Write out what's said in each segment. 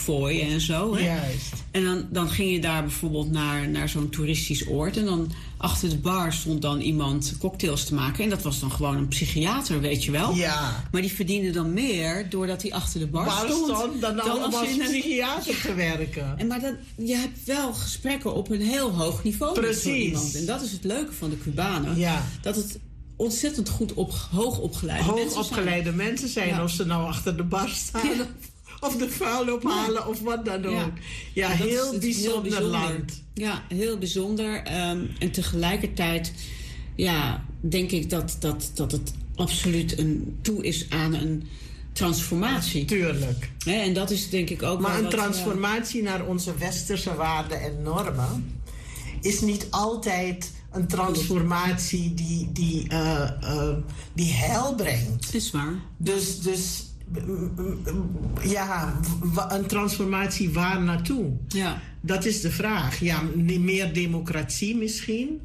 fooien en zo. Hè? Juist. En dan ging je daar bijvoorbeeld naar zo'n toeristisch oord. En dan achter de bar stond dan iemand cocktails te maken. En dat was dan gewoon een psychiater, weet je wel. Ja. Maar die verdiende dan meer doordat hij achter de bar stond. Dan allemaal als psychiater te werken. Maar je hebt wel gesprekken op een heel hoog niveau. Precies. Met iemand. En dat is het leuke van de Cubanen. Ja. Dat het ontzettend goed hoogopgeleide mensen zijn. Ja. Of ze nou achter de bar staan. Ja. Of de vuil ophalen of wat dan ook. Ja, heel bijzonder land. Ja, heel bijzonder. En tegelijkertijd denk ik dat het absoluut toe is aan een transformatie. Tuurlijk. En dat is denk ik ook maar een transformatie naar onze westerse waarden en normen is niet altijd een transformatie die heil brengt. Dat is waar. Dus een transformatie waar naartoe? Ja. Dat is de vraag. Ja, meer democratie misschien.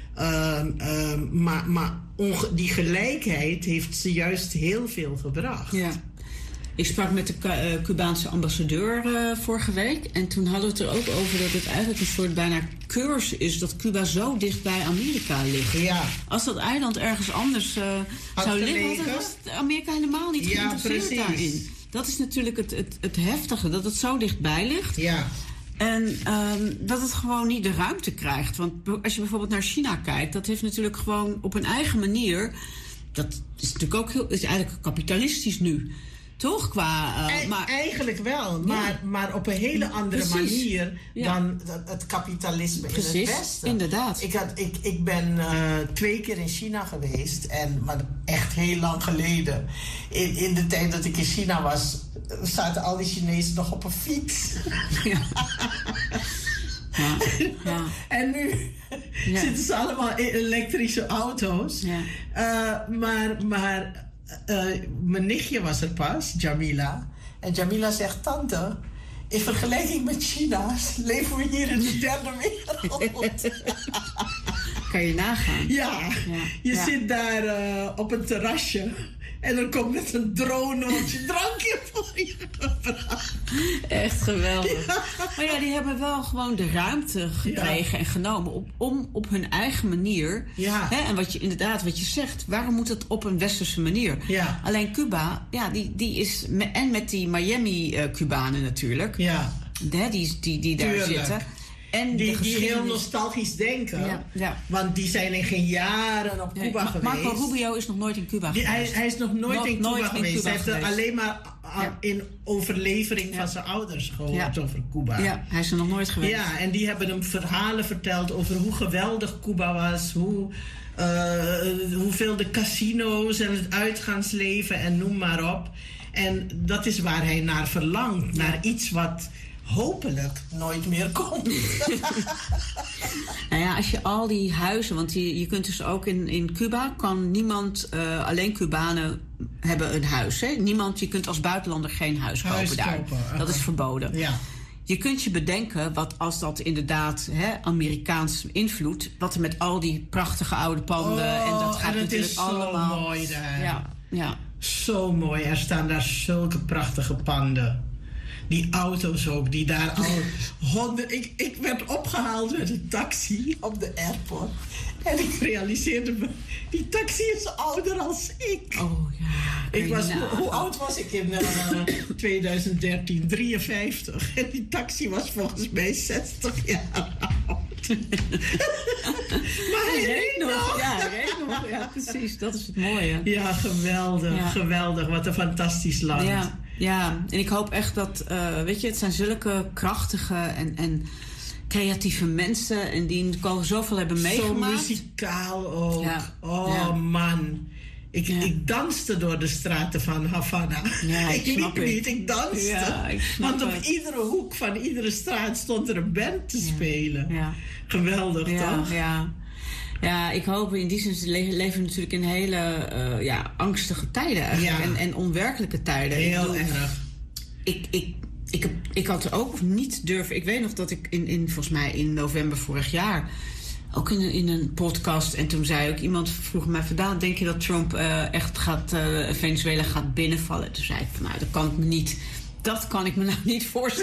Maar die gelijkheid heeft ze juist heel veel gebracht. Ja. Ik sprak met de Cubaanse ambassadeur vorige week. En toen hadden we het er ook over dat het eigenlijk een soort bijna cursus is dat Cuba zo dicht bij Amerika ligt. Ja. Als dat eiland ergens anders zou liggen, was Amerika helemaal niet geïnteresseerd daarin. Dat is natuurlijk het heftige, dat het zo dichtbij ligt. Ja. En dat het gewoon niet de ruimte krijgt. Want als je bijvoorbeeld naar China kijkt, dat heeft natuurlijk gewoon op een eigen manier. Dat is natuurlijk ook is eigenlijk kapitalistisch nu. Toch? Eigenlijk wel, maar op een hele andere manier dan het kapitalisme in het Westen. Inderdaad. Ik ben 2 keer in China geweest, maar echt heel lang geleden. In de tijd dat ik in China was, zaten al die Chinezen nog op een fiets. Ja. Ja. En nu zitten ze allemaal in elektrische auto's. Ja. Maar mijn nichtje was er pas, Jamila. En Jamila zegt, tante, in vergelijking met China leven we hier in de derde wereld. Kan je nagaan. Ja. Je zit daar op een terrasje. En dan komt met een drone je drankje voor je gebracht. Echt geweldig. Ja. Maar die hebben wel gewoon de ruimte gekregen en genomen om op hun eigen manier. Ja. En wat je zegt, waarom moet het op een westerse manier? Ja. Alleen Cuba, die is, en met die Miami-Cubanen natuurlijk. Ja. Die daar zitten. En die heel nostalgisch denken. Ja. Want die zijn in geen jaren op Cuba geweest. Marco Rubio is nog nooit in Cuba geweest. Hij is nog nooit in Cuba geweest. Hij heeft er alleen maar in overlevering van zijn ouders gehoord over Cuba. Ja, hij is er nog nooit geweest. Ja, en die hebben hem verhalen verteld over hoe geweldig Cuba was. Hoeveel de casino's en het uitgaansleven en noem maar op. En dat is waar hij naar verlangt. Naar iets wat hopelijk nooit meer komt. Als je al die huizen, want je kunt dus ook in Cuba kan niemand, alleen Cubanen hebben een huis. Hè? Je kunt als buitenlander geen huis kopen daar. Dat is verboden. Ja. Je kunt je bedenken, wat als dat inderdaad Amerikaans invloed, wat er met al die prachtige oude panden en dat gaat natuurlijk allemaal. Zo mooi daar. Ja. Zo mooi. Er staan daar zulke prachtige panden. Die auto's ook, die daar al Ik werd opgehaald met een taxi op de airport. En ik realiseerde me, die taxi is ouder als ik. Oh ja. Hoe oud was ik in 2013? 53. En die taxi was volgens mij 60 jaar oud. Maar hij reed nog. Ja, hij reed nog. Ja, precies. Dat is het mooie. Ja, geweldig. Ja. Geweldig. Wat een fantastisch land. Ja, en ik hoop echt dat, het zijn zulke krachtige en creatieve mensen en die zoveel hebben meegemaakt. Zo muzikaal ook. Ja. Man. Ik danste door de straten van Havana. Ja, ik liep niet, ik danste. Ja, want op iedere hoek van iedere straat stond er een band te spelen. Ja. Geweldig, toch? Ja, ik hoop in die zin leven we natuurlijk in hele angstige tijden eigenlijk. En onwerkelijke tijden. Heel erg. Ik had er ook niet durven. Ik weet nog dat ik volgens mij in november vorig jaar ook in een podcast, en toen zei ook iemand, vroeg mij vandaan, denk je dat Trump echt Venezuela gaat binnenvallen? Toen zei ik van, dat kan ik me niet voorstellen.